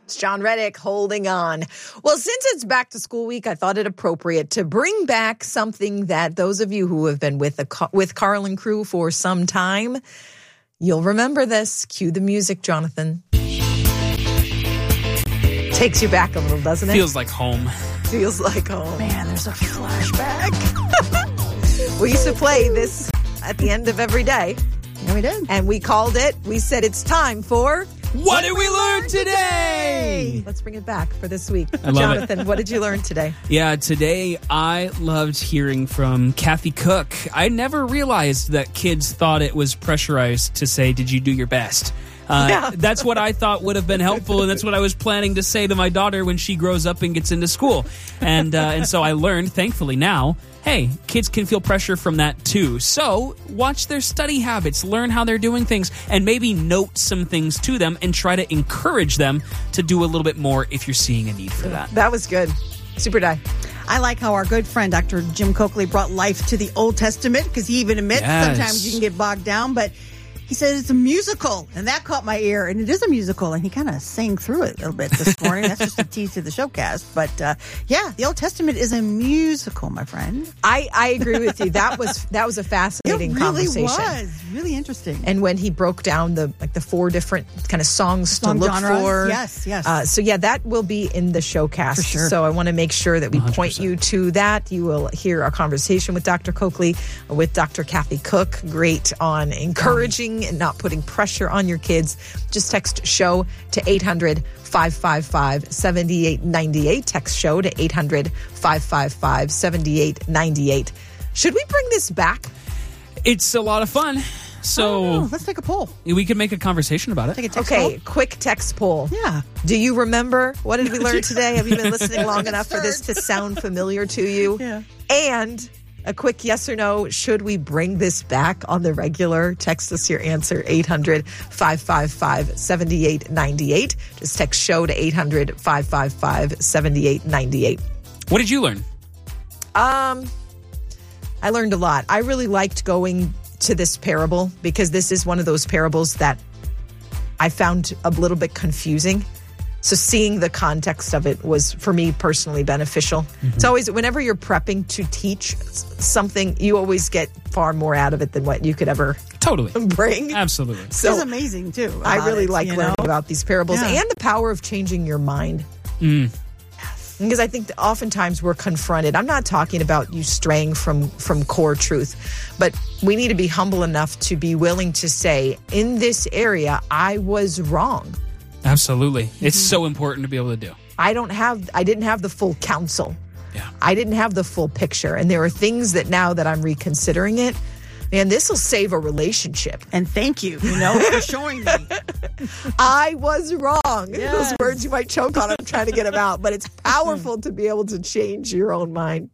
It's John Reddick, Holding On. Well, since it's back to school week, I thought it appropriate to bring back something that those of you who have been with Carl and crew for some time, you'll remember this. Cue the music, Jonathan. Takes you back a little, doesn't it? Feels like home. Feels like home. Man, there's a flashback. We used to play this at the end of every day. Yeah, we did. And we called it, we said it's time for... What did we learn today? Let's bring it back for this week. I love Jonathan, what did you learn today? Yeah, today I loved hearing from Kathy Cook. I never realized that kids thought it was pressurized to say, did you do your best? That's what I thought would have been helpful, and that's what I was planning to say to my daughter when she grows up and gets into school. And so I learned, thankfully now, hey, kids can feel pressure from that too. So watch their study habits, learn how they're doing things, and maybe note some things to them and try to encourage them to do a little bit more if you're seeing a need for that. That was good. Super Di. I like how our good friend, Dr. Jim Coakley, brought life to the Old Testament, because he even admits sometimes you can get bogged down, but he said it's a musical, and that caught my ear, and it is a musical, and he kind of sang through it a little bit this morning. That's just a tease to the showcast. But, yeah, the Old Testament is a musical, my friend. I agree with you. That was a fascinating conversation. It really was. Really interesting. And when he broke down the four different kind of songs to look genres. for. Yes. So, yeah, that will be in the showcast. For sure. So I want to make sure that we 100%. point you to that. You will hear our conversation with Dr. Coakley, with Dr. Kathy Cook. Great on encouraging and not putting pressure on your kids. Just text SHOW to 800-555-7898. Text SHOW to 800-555-7898. Should we bring this back? It's a lot of fun. So let's take a poll. We could make a conversation about it. Take a text Okay, poll. quick text poll. Yeah. Do you remember? What did we learn today? Have you been listening long enough for this to sound familiar to you? Yeah. And a quick yes or no, should we bring this back on the regular? Text us your answer, 800-555-7898. Just text SHOW to 800-555-7898. What did you learn? I learned a lot. I really liked going to this parable because this is one of those parables that I found a little bit confusing. So seeing the context of it was, for me, personally beneficial. Mm-hmm. It's always, whenever you're prepping to teach something, you always get far more out of it than what you could ever bring. Absolutely. So it's amazing, too. I really like learning about these parables and the power of changing your mind. Because I think that oftentimes we're confronted. I'm not talking about you straying from core truth, but we need to be humble enough to be willing to say, in this area, I was wrong. Absolutely. It's so important to be able to do. I didn't have the full counsel. Yeah. I didn't have the full picture. And there are things that now that I'm reconsidering it, man, this will save a relationship. And thank you, for showing me. I was wrong. Yes. Those words you might choke on. I'm trying to get them out. But it's powerful to be able to change your own mind.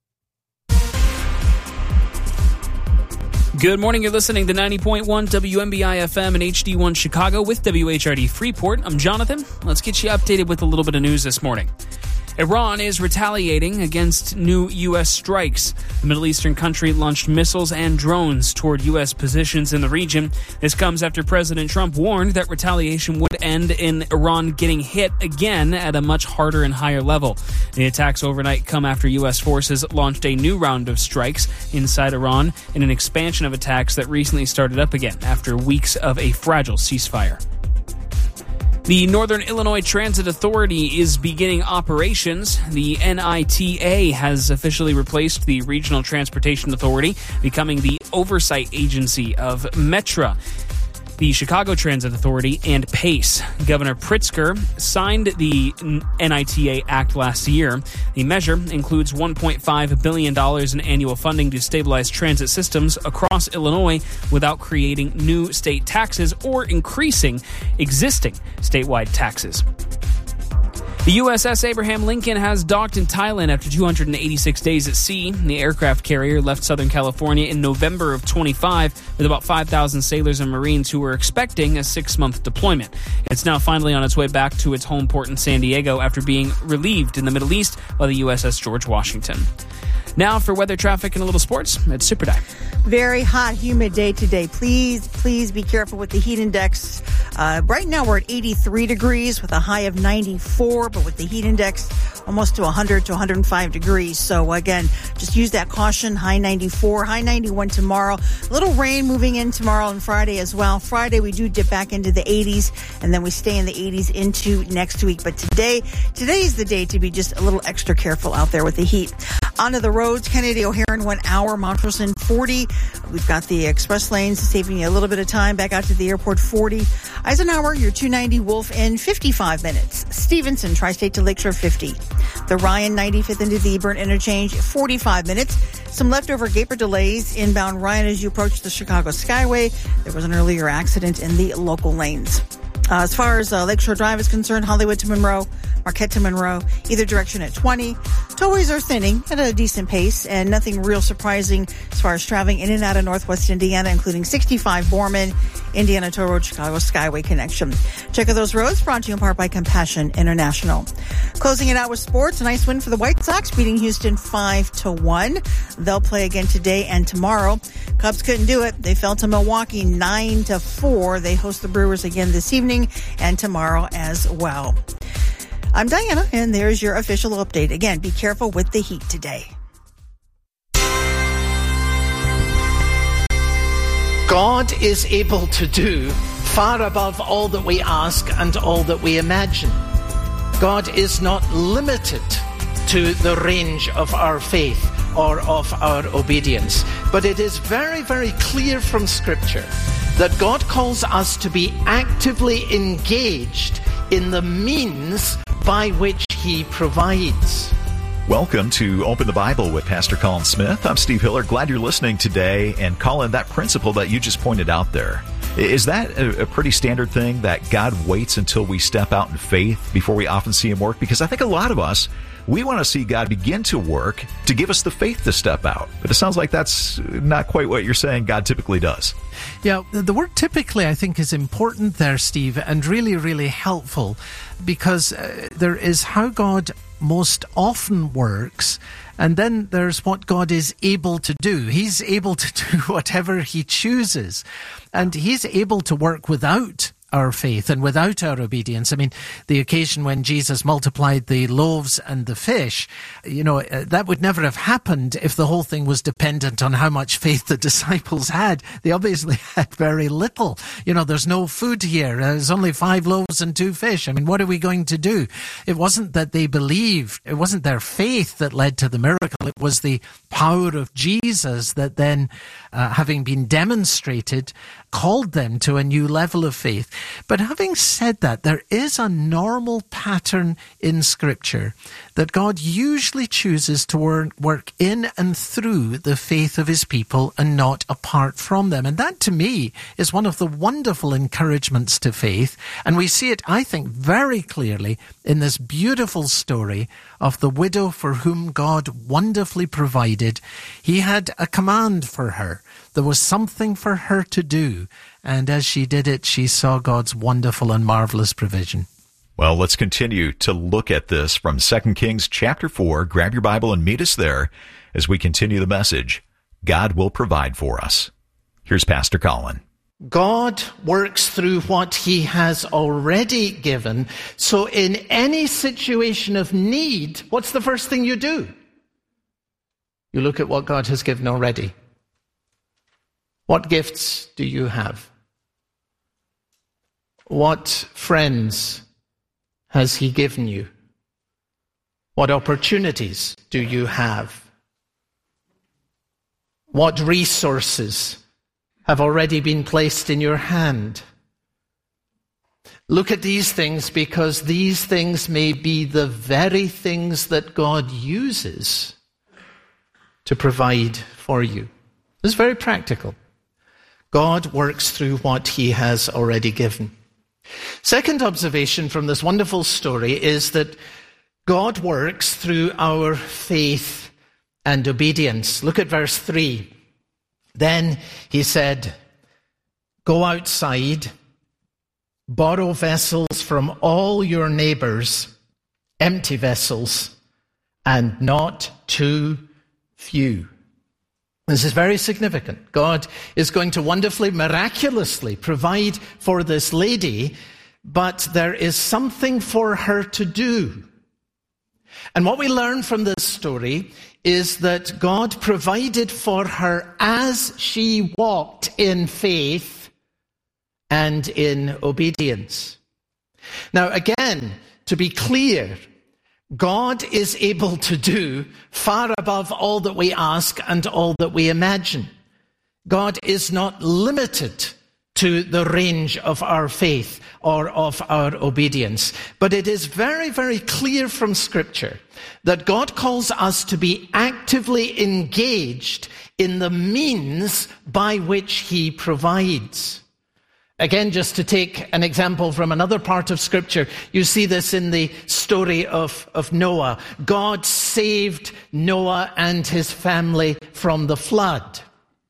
Good morning. You're listening to 90.1 WMBI FM and HD1 Chicago with WHRD Freeport. I'm Jonathan. Let's get you updated with a little bit of news this morning. Iran is retaliating against new U.S. strikes. The Middle Eastern country launched missiles and drones toward U.S. positions in the region. This comes after President Trump warned that retaliation would end in Iran getting hit again at a much harder and higher level. The attacks overnight come after U.S. forces launched a new round of strikes inside Iran in an expansion of attacks that recently started up again after weeks of a fragile ceasefire. The Northern Illinois Transit Authority is beginning operations. The NITA has officially replaced the Regional Transportation Authority, becoming the oversight agency of Metra, the Chicago Transit Authority, and PACE. Governor Pritzker signed the NITA Act last year. The measure includes $1.5 billion in annual funding to stabilize transit systems across Illinois without creating new state taxes or increasing existing statewide taxes. The USS Abraham Lincoln has docked in Thailand after 286 days at sea. The aircraft carrier left Southern California in November of 25 with about 5,000 sailors and Marines who were expecting a 6-month deployment. It's now finally on its way back to its home port in San Diego after being relieved in the Middle East by the USS George Washington. Now for weather, traffic, and a little sports, it's Super Di. Very hot, humid day today. Please be careful with the heat index. Right now we're at 83 degrees with a high of 94, but with the heat index almost to 100 to 105 degrees. So again, just use that caution. High 94, high 91 tomorrow. A little rain moving in tomorrow and Friday as well. Friday we do dip back into the 80s, and then we stay in the 80s into next week. But today is the day to be just a little extra careful out there with the heat. Onto the roads, Kennedy O'Hare in 1 hour, Mount Rosen 40. We've got the express lanes saving you a little bit of time back out to the airport 40. Eisenhower, your 290 Wolf in 55 minutes. Stevenson, Tri-State to Lakeshore 50. The Ryan 95th into the Eburn interchange 45 minutes. Some leftover Gaper delays inbound Ryan as you approach the Chicago Skyway. There was an earlier accident in the local lanes. As far as Lakeshore Drive is concerned, Hollywood to Monroe, Marquette to Monroe, either direction at 20. Tollways are thinning at a decent pace, and nothing real surprising as far as traveling in and out of Northwest Indiana, including 65 Borman, Indiana Toll Road, Chicago Skyway connection. Check out those roads, brought to you in part by Compassion International. Closing it out with sports, a nice win for the White Sox, beating Houston 5-1. They'll play again today and tomorrow. Cubs couldn't do it. They fell to Milwaukee 9-4. They host the Brewers again this evening and tomorrow as well. I'm Diana, and there's your official update. Again, be careful with the heat today. God is able to do far above all that we ask and all that we imagine. God is not limited to the range of our faith or of our obedience. But it is very, very clear from Scripture that God calls us to be actively engaged in the means by which He provides. Welcome to Open the Bible with Pastor Colin Smith. I'm Steve Hiller. Glad you're listening today. And Colin, that principle that you just pointed out there, is that a pretty standard thing that God waits until we step out in faith before we often see Him work? Because I think a lot of us, we want to see God begin to work to give us the faith to step out. But it sounds like that's not quite what you're saying God typically does. Yeah, the word typically, I think, is important there, Steve, and really, really helpful, because there is how God most often works, and then there's what God is able to do. He's able to do whatever He chooses, and He's able to work without our faith and without our obedience. I mean, the occasion when Jesus multiplied the loaves and the fish, that would never have happened if the whole thing was dependent on how much faith the disciples had. They obviously had very little. There's no food here. There's only 5 loaves and 2 fish. I mean, what are we going to do? It wasn't that they believed. It wasn't their faith that led to the miracle. It was the power of Jesus that then, having been demonstrated, called them to a new level of faith. But having said that, there is a normal pattern in Scripture that God usually chooses to work in and through the faith of His people and not apart from them. And that, to me, is one of the wonderful encouragements to faith. And we see it, I think, very clearly in this beautiful story of the widow for whom God wonderfully provided. He had a command for her. There was something for her to do. And as she did it, she saw God's wonderful and marvelous provision. Well, let's continue to look at this from 2 Kings chapter 4. Grab your Bible and meet us there as we continue the message. God will provide for us. Here's Pastor Colin. God works through what He has already given. So in any situation of need, what's the first thing you do? You look at what God has given already. What gifts do you have? What friends has He given you? What opportunities do you have? What resources have already been placed in your hand? Look at these things, because these things may be the very things that God uses to provide for you. It's very practical. God works through what He has already given. Second observation from this wonderful story is that God works through our faith and obedience. Look at verse 3. Then He said, "Go outside, borrow vessels from all your neighbors, empty vessels, and not too few." This is very significant. God is going to wonderfully, miraculously provide for this lady, but there is something for her to do. And what we learn from this story is that God provided for her as she walked in faith and in obedience. Now, again, to be clear, God is able to do far above all that we ask and all that we imagine. God is not limited to the range of our faith or of our obedience. But it is very, very clear from Scripture that God calls us to be actively engaged in the means by which He provides. Again, just to take an example from another part of Scripture, you see this in the story of Noah. God saved Noah and his family from the flood.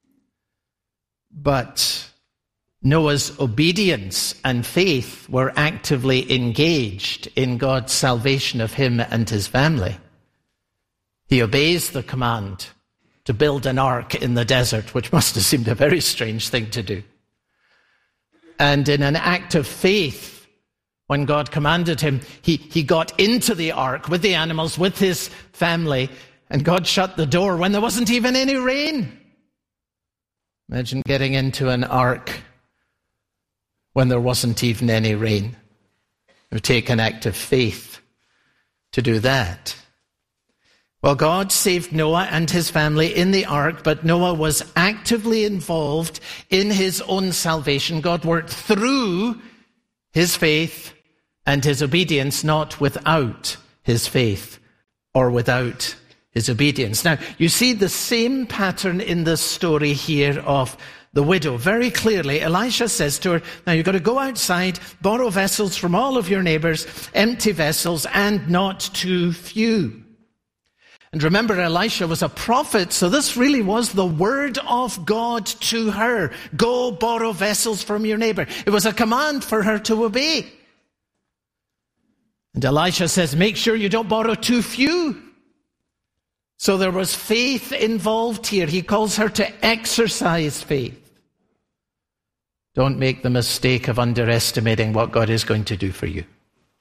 But Noah's obedience and faith were actively engaged in God's salvation of him and his family. He obeys the command to build an ark in the desert, which must have seemed a very strange thing to do. And in an act of faith, when God commanded him, he got into the ark with the animals, with his family, and God shut the door when there wasn't even any rain. Imagine getting into an ark when there wasn't even any rain. It would take an act of faith to do that. Well, God saved Noah and his family in the ark, but Noah was actively involved in his own salvation. God worked through his faith and his obedience, not without his faith or without his obedience. Now, you see the same pattern in this story here of the widow. Very clearly, Elisha says to her, now you've got to go outside, borrow vessels from all of your neighbors, empty vessels, and not too few. And remember, Elisha was a prophet, so this really was the word of God to her. Go borrow vessels from your neighbor. It was a command for her to obey. And Elisha says, make sure you don't borrow too few. So there was faith involved here. He calls her to exercise faith. Don't make the mistake of underestimating what God is going to do for you.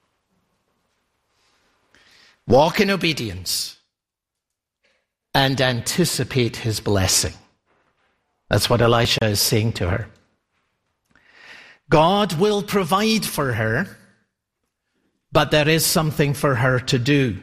Walk in obedience and anticipate his blessing. That's what Elisha is saying to her. God will provide for her, but there is something for her to do.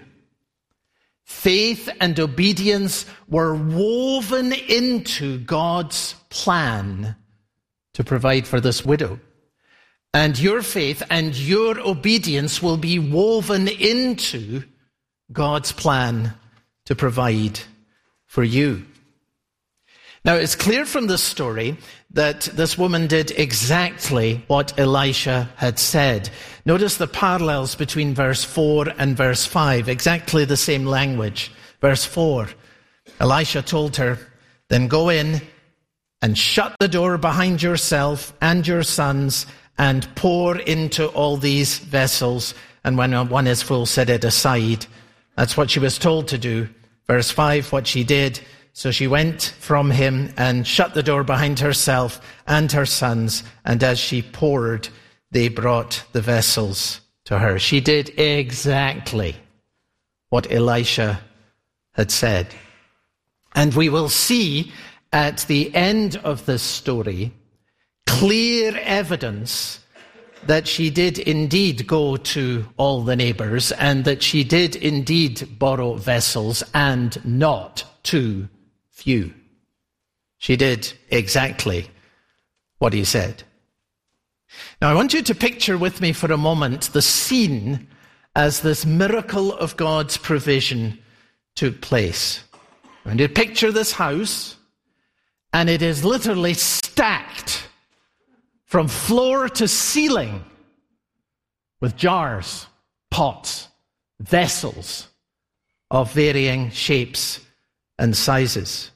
Faith and obedience were woven into God's plan to provide for this widow. And your faith and your obedience will be woven into God's plan to provide for you. Now, it's clear from this story that this woman did exactly what Elisha had said. Notice the parallels between verse 4 and verse 5, exactly the same language. Verse 4, Elisha told her, then go in and shut the door behind yourself and your sons and pour into all these vessels. And when one is full, set it aside. That's what she was told to do. Verse 5, what she did. So she went from him and shut the door behind herself and her sons. And as she poured, they brought the vessels to her. She did exactly what Elisha had said. And we will see at the end of this story clear evidence that she did indeed go to all the neighbors and that she did indeed borrow vessels and not too few. She did exactly what he said. Now I want you to picture with me for a moment the scene as this miracle of God's provision took place. I want you to picture this house, and it is literally stacked from floor to ceiling with jars, pots, vessels of varying shapes and sizes.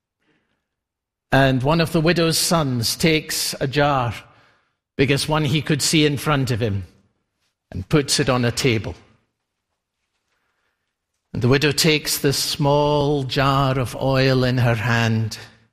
And one of the widow's sons takes a jar, biggest one he could see in front of him, and puts it on a table. And the widow takes this small jar of oil in her hand,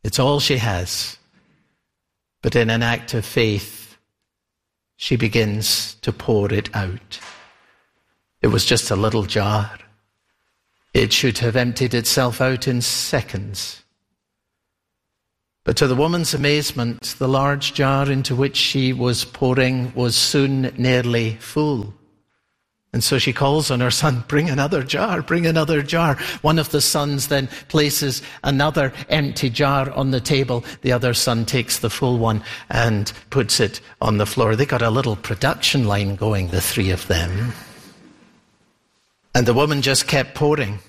It's all she has. But in an act of faith, she begins to pour it out. It was just a little jar. It should have emptied itself out in seconds. But to the woman's amazement, the large jar into which she was pouring was soon nearly full. And so she calls on her son, bring another jar, bring another jar. One of the sons then places another empty jar on the table. The other son takes the full one and puts it on the floor. They got a little production line going, the three of them. And the woman just kept pouring.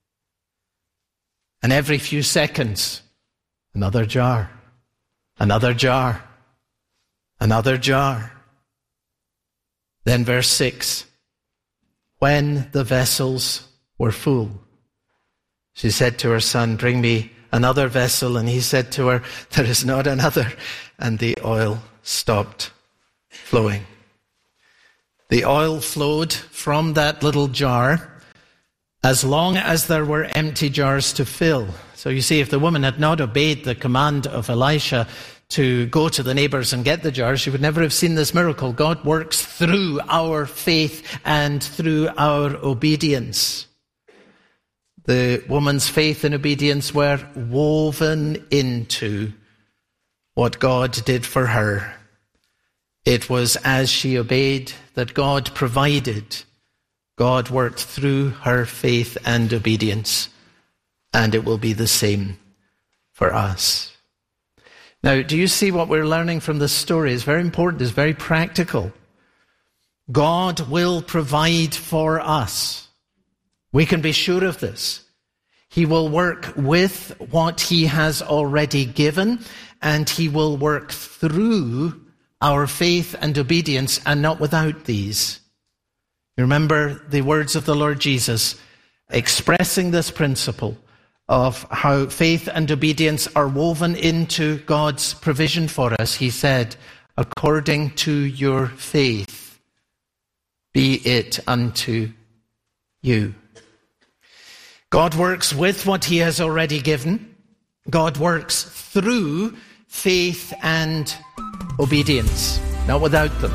And every few seconds, another jar, another jar, another jar. Then verse 6. When the vessels were full, she said to her son, bring me another vessel. And he said to her, there is not another. And the oil stopped flowing. The oil flowed from that little jar as long as there were empty jars to fill. So you see, if the woman had not obeyed the command of Elisha to go to the neighbors and get the jars, she would never have seen this miracle. God works through our faith and through our obedience. The woman's faith and obedience were woven into what God did for her. It was as she obeyed that God provided. God worked through her faith and obedience, and it will be the same for us. Now, do you see what we're learning from this story? It's very important, it's very practical. God will provide for us. We can be sure of this. He will work with what he has already given, and he will work through our faith and obedience, and not without these. You remember the words of the Lord Jesus expressing this principle of how faith and obedience are woven into God's provision for us. He said, according to your faith, be it unto you. God works with what he has already given. God works through faith and obedience, not without them.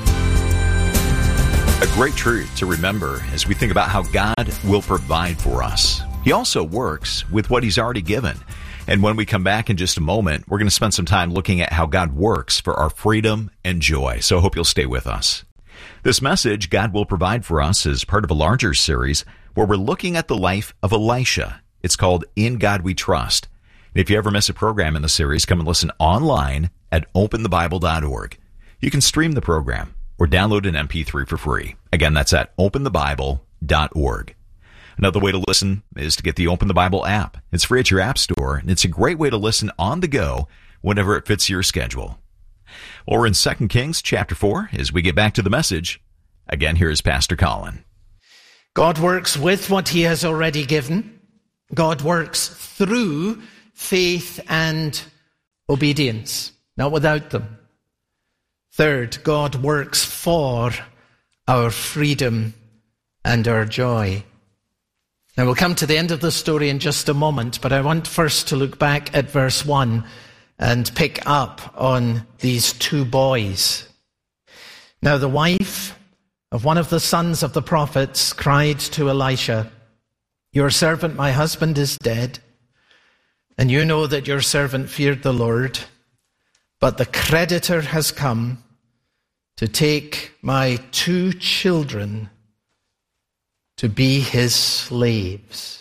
A great truth to remember as we think about how God will provide for us. He also works with what he's already given. And when we come back in just a moment, we're going to spend some time looking at how God works for our freedom and joy. So I hope you'll stay with us. This message, God Will Provide for Us, is part of a larger series where we're looking at the life of Elisha. It's called In God We Trust. And if you ever miss a program in the series, come and listen online at openthebible.org. You can stream the program or download an MP3 for free. Again, that's at openthebible.org. Another way to listen is to get the Open the Bible app. It's free at your app store, and it's a great way to listen on the go whenever it fits your schedule. Well, we're in 2 Kings chapter 4 as we get back to the message. Again, here's Pastor Colin. God works with what he has already given. God works through faith and obedience, not without them. Third, God works for our freedom and our joy. Now, we'll come to the end of the story in just a moment, but I want first to look back at verse 1 and pick up on these two boys. Now, the wife of one of the sons of the prophets cried to Elisha, your servant, my husband, is dead, and you know that your servant feared the Lord, but the creditor has come to take my 2 children to be his slaves.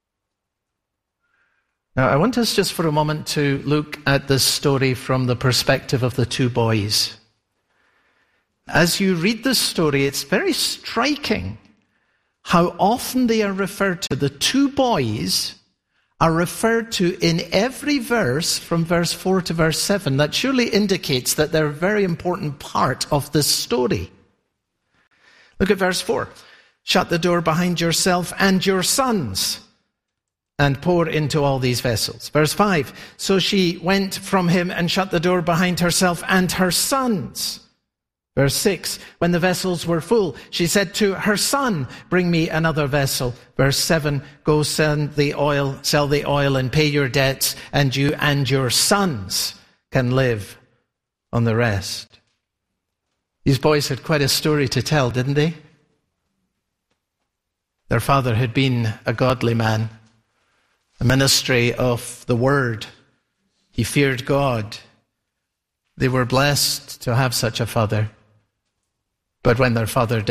Now, I want us just for a moment to look at this story from the perspective of the 2 boys. As you read this story, it's very striking how often they are referred to. The 2 boys are referred to in every verse from verse 4 to verse 7. That surely indicates that they're a very important part of this story. Look at verse 4. Shut the door behind yourself and your sons, and pour into all these vessels. Verse 5. So she went from him and shut the door behind herself and her sons. Verse 6, when the vessels were full, she said to her son, bring me another vessel. Verse 7, go sell the oil and pay your debts, and you and your sons can live on the rest. These boys had quite a story to tell, didn't they? Their father had been a godly man, a ministry of the word. He feared God. They were blessed to have such a father. But when their father died,